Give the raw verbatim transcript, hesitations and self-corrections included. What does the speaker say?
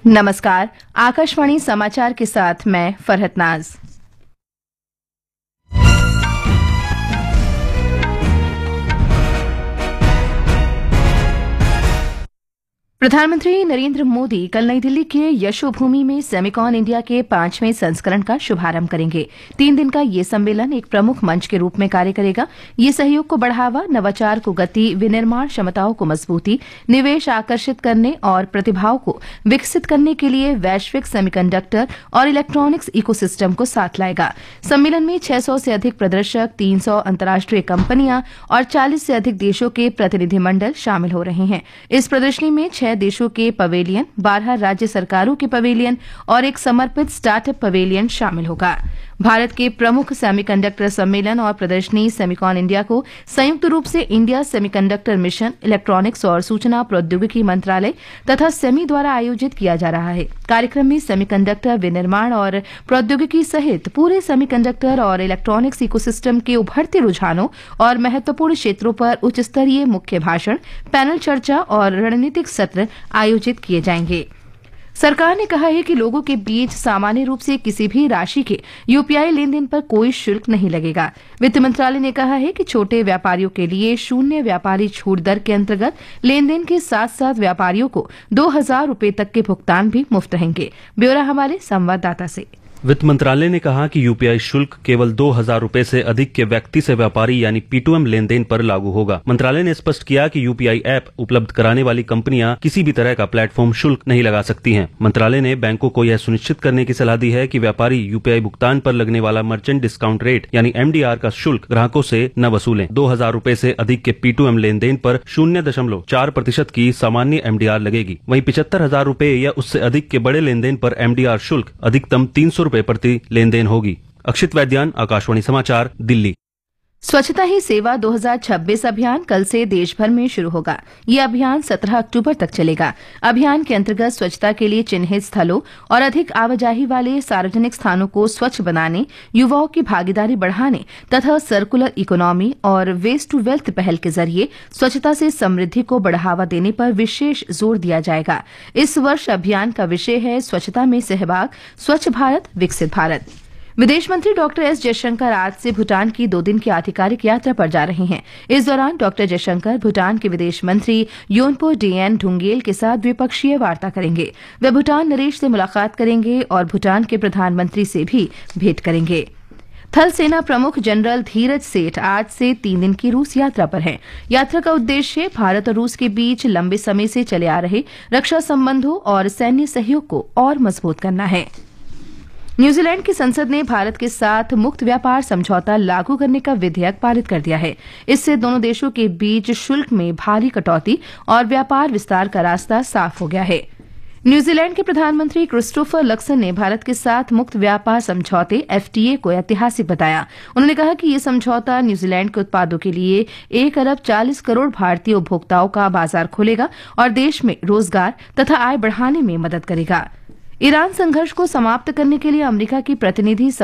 नमस्कार। आकाशवाणी समाचार के साथ मैं फरहत नाज। प्रधानमंत्री नरेंद्र मोदी कल नई दिल्ली के यशोभूमि में सेमिकॉन इंडिया के पांचवें संस्करण का शुभारंभ करेंगे। तीन दिन का ये सम्मेलन एक प्रमुख मंच के रूप में कार्य करेगा। ये सहयोग को बढ़ावा, नवाचार को गति, विनिर्माण क्षमताओं को मजबूती, निवेश आकर्षित करने और प्रतिभाओं को विकसित करने के लिए वैश्विक सेमीकंडक्टर और इलेक्ट्रॉनिक्स इकोसिस्टम को साथ लाएगा। सम्मेलन में छह सौ से अधिक प्रदर्शक, तीन सौ अंतर्राष्ट्रीय कंपनियां और चालीस से अधिक देशों के प्रतिनिधिमंडल शामिल हो रहे हैं। इस प्रदर्शनी में छह देशों के पवेलियन, बारह राज्य सरकारों के पवेलियन और एक समर्पित स्टार्टअप पवेलियन शामिल होगा। भारत के प्रमुख सेमीकंडक्टर सम्मेलन और प्रदर्शनी सेमिकॉन इंडिया को संयुक्त रूप से इंडिया सेमीकंडक्टर मिशन, इलेक्ट्रॉनिक्स और सूचना प्रौद्योगिकी मंत्रालय तथा सेमी द्वारा आयोजित किया जा रहा है। कार्यक्रम में सेमीकंडक्टर विनिर्माण और प्रौद्योगिकी सहित पूरे सेमीकंडक्टर और इलेक्ट्रॉनिक्स इकोसिस्टम के उभरते रुझानों और महत्वपूर्ण क्षेत्रों पर उच्च स्तरीय मुख्य भाषण, पैनल चर्चा और रणनीतिक सत्र आयोजित किए जाएंगे। सरकार ने कहा है कि लोगों के बीच सामान्य रूप से किसी भी राशि के यूपीआई लेन देन पर कोई शुल्क नहीं लगेगा। वित्त मंत्रालय ने कहा है कि छोटे व्यापारियों के लिए शून्य व्यापारी छूट दर के अंतर्गत लेन देन के साथ साथ व्यापारियों को दो हजार रूपये तक के भुगतान भी मुफ्त रहेंगे। ब्यौरा हमारे संवाददाता से। वित्त मंत्रालय ने कहा कि यूपीआई शुल्क केवल दो हजार रूपये से अधिक के व्यक्ति से व्यापारी यानी P to M lane then पर लागू होगा। मंत्रालय ने स्पष्ट किया कि यूपीआई ऐप उपलब्ध कराने वाली कंपनियां किसी भी तरह का प्लेटफॉर्म शुल्क नहीं लगा सकती हैं। मंत्रालय ने बैंकों को यह सुनिश्चित करने की सलाह दी है कि व्यापारी यूपीआई भुगतान पर लगने वाला मर्चेंट डिस्काउंट रेट यानी एम डी आर का शुल्क ग्राहकों से न वसूलें। दो हजार रूपये से अधिक के P to M lane then पर शून्य दशमलव चार प्रतिशत की सामान्य एम डी आर लगेगी। वहीं पिछहत्तर हजार रूपये या उससे अधिक के बड़े लेन देन पर एम डी आर शुल्क अधिकतम तीन सौ रूपये प्रति लेन देन होगी। अक्षित वैद्यान, आकाशवाणी समाचार, दिल्ली। स्वच्छता ही सेवा दो हजार छब्बीस अभियान कल से देश भर में शुरू होगा। ये अभियान सत्रह अक्टूबर तक चलेगा। अभियान के अंतर्गत स्वच्छता के लिए चिन्हित स्थलों और अधिक आवाजाही वाले सार्वजनिक स्थानों को स्वच्छ बनाने, युवाओं की भागीदारी बढ़ाने तथा सर्कुलर इकोनॉमी और वेस्ट टू वेल्थ पहल के जरिए स्वच्छता से समृद्धि को बढ़ावा देने पर विशेष जोर दिया जाएगा। इस वर्ष अभियान का विषय है स्वच्छता में सहभाग, स्वच्छ भारत, विकसित भारत। विदेश मंत्री डॉक्टर एस जयशंकर आज से भूटान की दो दिन की आधिकारिक यात्रा पर जा रहे हैं। इस दौरान डॉक्टर जयशंकर भूटान के विदेश मंत्री योनपो डीएन ढुंगेल के साथ द्विपक्षीय वार्ता करेंगे। वे भूटान नरेश से मुलाकात करेंगे और भूटान के प्रधानमंत्री से भी भेंट करेंगे। थल सेना प्रमुख जनरल धीरज सेठ आज से तीन दिन की रूस यात्रा पर हैं। यात्रा का उद्देश्य भारत और रूस के बीच लंबे समय से चले आ रहे रक्षा संबंधों और सैन्य सहयोग को और मजबूत करना है। न्यूजीलैंड की संसद ने भारत के साथ मुक्त व्यापार समझौता लागू करने का विधेयक पारित कर दिया है। इससे दोनों देशों के बीच शुल्क में भारी कटौती और व्यापार विस्तार का रास्ता साफ हो गया है। न्यूजीलैंड के प्रधानमंत्री क्रिस्टोफर लक्सन ने भारत के साथ मुक्त व्यापार समझौते एफ टी ए को ऐतिहासिक बताया। उन्होंने कहा कि ये समझौता न्यूजीलैंड के उत्पादों के लिए एक अरब चालीस करोड़ भारतीय उपभोक्ताओं का बाजार खोलेगा और देश में रोजगार तथा आय बढ़ाने में मदद करेगा। ईरान संघर्ष को समाप्त करने के लिए अमेरिका की प्रतिनिधि